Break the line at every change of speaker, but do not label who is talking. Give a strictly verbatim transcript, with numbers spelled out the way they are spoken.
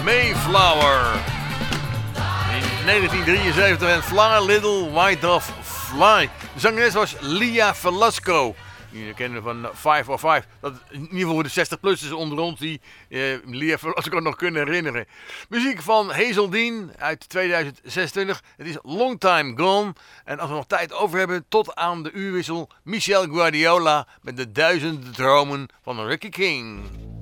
Mayflower. In negentien drieënzeventig en Fly Little White Dove Fly. De zangeres was Lia Velasco. Je kennen van vijf of vijf. Dat in ieder geval voor de zestig-plussers onder ons die eh, Lia Velasco nog kunnen herinneren. Muziek van Hazel Dean uit tweeduizend zesentwintig. Het is Long Time Gone. En als we nog tijd over hebben, tot aan de uurwissel Michel Guardiola met de duizenden dromen van Ricky King.